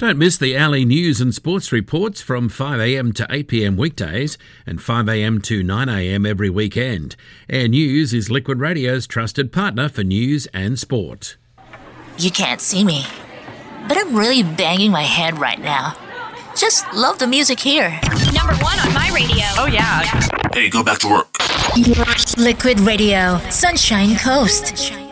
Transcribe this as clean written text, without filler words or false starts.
Don't miss the Alley news and sports reports from 5am to 8pm weekdays and 5am to 9am every weekend. Air News is Liquid Radio's trusted partner for news and sport. You can't see me, but I'm really banging my head right now. Just love the music here. Number 1 on my radio. Oh, yeah. Hey, go back to work. Liquid Radio, Sunshine Coast.